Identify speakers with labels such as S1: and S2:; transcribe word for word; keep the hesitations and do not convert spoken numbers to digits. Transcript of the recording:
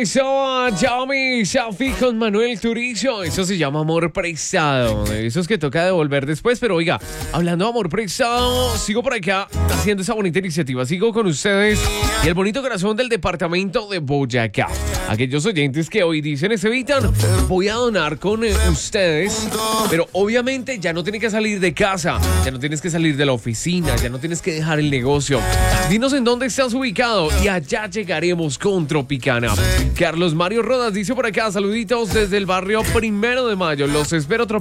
S1: Eso, Yami, Shafi con Manuel Turizo. Eso se llama amor prestado. Eso es que toca devolver después. Pero oiga, hablando de amor prestado, sigo por acá haciendo esa bonita iniciativa. Sigo con ustedes y el bonito corazón del departamento de Boyacá. Aquellos oyentes que hoy dicen, se evitan, voy a donar con eh, ustedes. Pero obviamente ya no tienes que salir de casa, ya no tienes que salir de la oficina, ya no tienes que dejar el negocio. Dinos en dónde estás ubicado y allá llegaremos con Tropicana. Carlos Mario Rodas dice por acá, saluditos desde el barrio Primero de Mayo. Los espero.